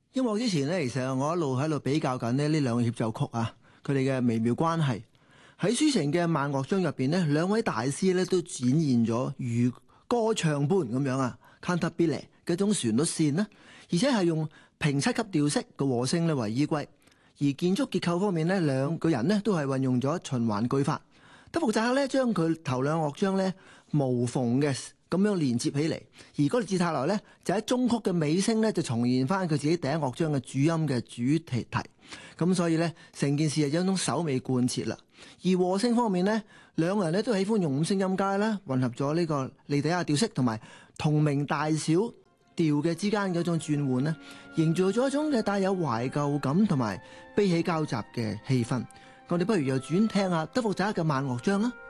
音樂之前呢，其實我一路喺度比較緊呢兩個協奏曲啊，佢哋嘅微妙關係。喺抒情嘅慢樂章入邊呢，兩位大師呢都展現咗如歌唱般咁樣啊 cantabile 嘅一種旋律線啦，而且係用平七級調式嘅和聲呢為依歸。而建築結構方面呢，兩個人呢都係運用咗循環句法。德福扎克呢將佢頭兩樂章呢無縫嘅咁樣連接起嚟，而嗰個哲泰萊呢，就喺中曲嘅尾聲呢，就重現翻佢自己第一樂章嘅主音嘅主題。咁所以呢，成件事係有一種首尾貫徹啦。而和聲方面呢，兩個人呢都喜歡用五聲音階啦，混合咗呢個利底亞調式同埋同名大小調嘅之間嘅一種轉換呢，營造咗一種嘅帶有懷舊感同埋悲喜交集嘅氣氛。我哋不如又轉聽下德福扎克嘅慢樂章啦。